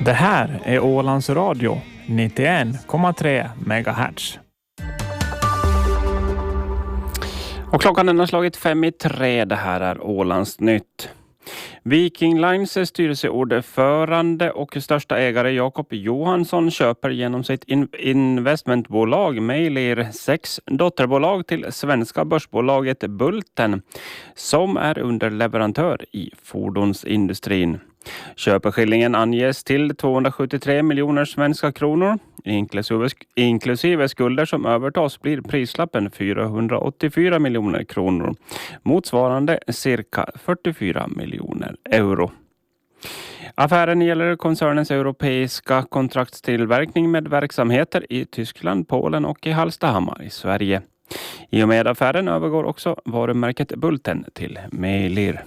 Det här är Ålands Radio 91,3 MHz. Och klockan har slagit 5:03. Det här är Ålands nytt. Viking Lines styrelseordförande och största ägare Jakob Johansson köper genom sitt investmentbolag Meilir 6 dotterbolag till svenska börsbolaget Bulten som är underleverantör i fordonsindustrin. Köpeskillingen anges till 273 miljoner svenska kronor. Inklusive skulder som övertas blir prislappen 484 miljoner kronor, motsvarande cirka 44 miljoner euro. Affären gäller koncernens europeiska kontraktstillverkning med verksamheter i Tyskland, Polen och i Hallstahammar i Sverige. I och med affären övergår också varumärket Bulten till Meilir.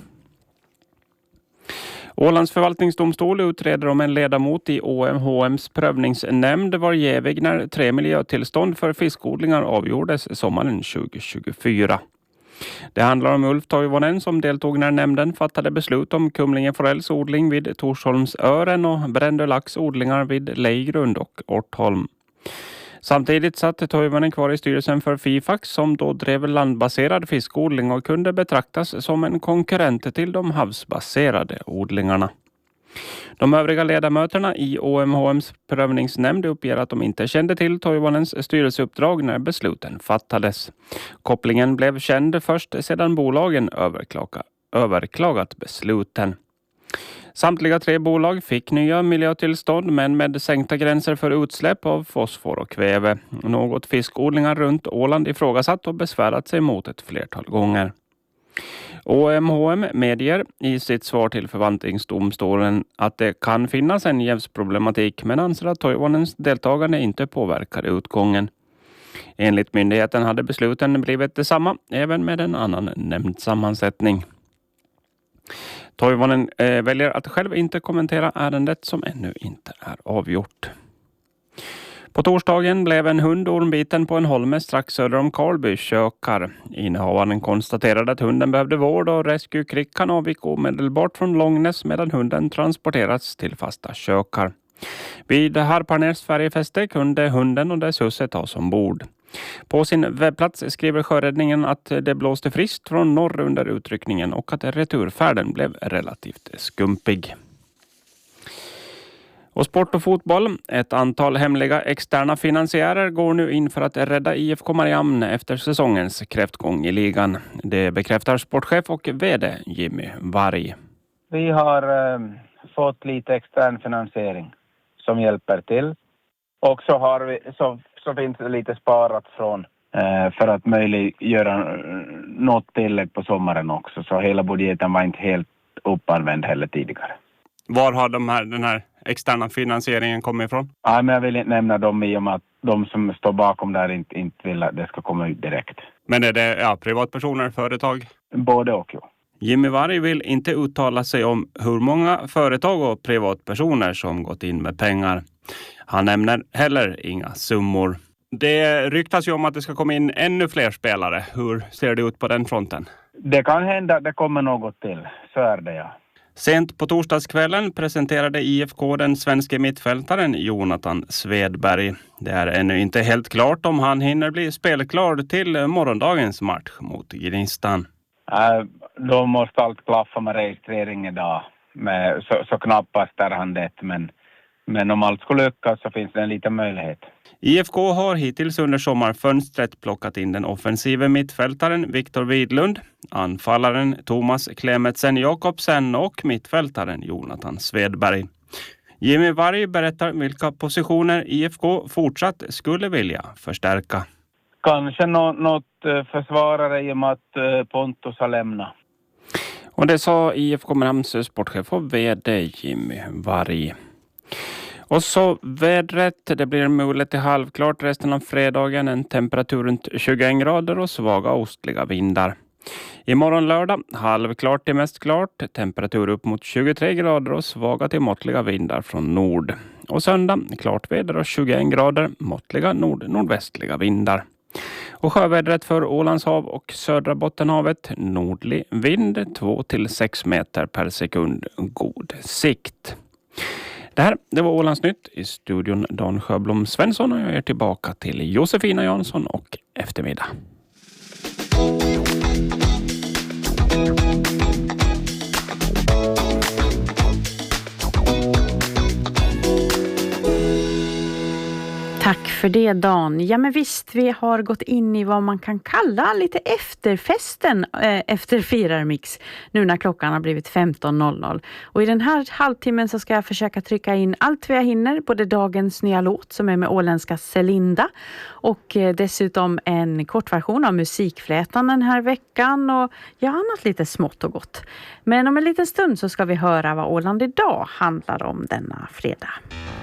Ålands förvaltningsdomstol utreder om en ledamot i OMHMs prövningsnämnd var jävig när 3 miljötillstånd för fiskodlingar avgjordes sommaren 2024. Det handlar om Ulf Toivonen som deltog när nämnden fattade beslut om Kumlingeforells odling vid Torsholmsören och Brändö lax odlingar vid Lejgrund och Ortholm. Samtidigt satt Toivonen kvar i styrelsen för Fifax som då drev landbaserad fiskodling och kunde betraktas som en konkurrent till de havsbaserade odlingarna. De övriga ledamöterna i OMHMs prövningsnämnd uppger att de inte kände till Toivonens styrelseuppdrag när besluten fattades. Kopplingen blev känd först sedan bolagen överklagat besluten. Samtliga 3 bolag fick nya miljötillstånd men med sänkta gränser för utsläpp av fosfor och kväve. Något fiskodlingar runt Åland ifrågasatt och besvärat sig mot ett flertal gånger. OMHM medger i sitt svar till förvaltningsdomstolen att det kan finnas en jävsproblematik men anser att Toivonens deltagande inte påverkar utgången. Enligt myndigheten hade besluten blivit detsamma även med en annan nämndsammansättning. Toivonen väljer att själv inte kommentera ärendet som ännu inte är avgjort. På torsdagen blev en hund ormbiten på en holme strax söder om Karlby kökar. Innehavaren konstaterade att hunden behövde vård och rescue-krickan avgick omedelbart från Långnäs medan hunden transporterats till fasta kökar. Vid Harparnäs färjefäste kunde hunden och dess husse tas ombord. På sin webbplats skriver sjöräddningen att det blåste friskt från norr under utryckningen och att returfärden blev relativt skumpig. Och sport och fotboll. Ett antal hemliga externa finansiärer går nu in för att rädda IFK Mariehamn efter säsongens kräftgång i ligan. Det bekräftar sportchef och vd Jimmy Varg. Vi har fått lite extern finansiering som hjälper till. Och så har vi så finns det lite sparat från för att möjliggöra något tillägg på sommaren också. Så hela budgeten var inte helt uppanvänd heller tidigare. Var har den här externa finansieringen kommit ifrån? Ja, men jag vill inte nämna dem i och med att de som står bakom där inte vill att det ska komma ut direkt. Men är det privatpersoner, företag? Både och, ja. Jimmy Varg vill inte uttala sig om hur många företag och privatpersoner som gått in med pengar. Han nämner heller inga summor. Det ryktas ju om att det ska komma in ännu fler spelare. Hur ser det ut på den fronten? Det kan hända att det kommer något till. Så är det, ja. Sent på torsdagskvällen presenterade IFK den svenska mittfältaren Jonathan Svedberg. Det är ännu inte helt klart om han hinner bli spelklar till morgondagens match mot Gnistan. Då måste allt klaffa med registrering idag. Så knappast är han det, men om allt skulle lyckas så finns det en liten möjlighet. IFK har hittills under sommarfönstret plockat in den offensiva mittfältaren Viktor Widlund, anfallaren Thomas Klemetsen Jakobsen och mittfältaren Jonathan Svedberg. Jimmy Varg berättar vilka positioner IFK fortsatt skulle vilja förstärka. Kanske något försvarare i och med att Pontus har lämnat. Och det sa IFK Mariehamns sportchef och vd Jimmy Varg. Och så vädret, det blir mulet till halvklart resten av fredagen, en temperatur runt 21 grader och svaga ostliga vindar. Imorgon lördag, halvklart till mest klart, temperatur upp mot 23 grader och svaga till måttliga vindar från nord. Och söndag, klart väder och 21 grader, måttliga nordvästliga vindar. Och sjövädret för Ålands hav och södra Bottenhavet, nordlig vind 2-6 meter per sekund, god sikt. Det här, det var Ålandsnytt. I studion Dan Sjöblom Svensson och jag är tillbaka till Josefina Jansson och eftermiddag. Tack för det, Dan. Ja, men visst, vi har gått in i vad man kan kalla lite efterfesten efter Firarmix nu när klockan har blivit 15.00. Och i den här halvtimmen så ska jag försöka trycka in allt jag hinner, både dagens nya låt som är med åländska Celinda och dessutom en kortversion av Musikflätan den här veckan och annat lite smått och gott. Men om en liten stund så ska vi höra vad Åland idag handlar om denna fredag.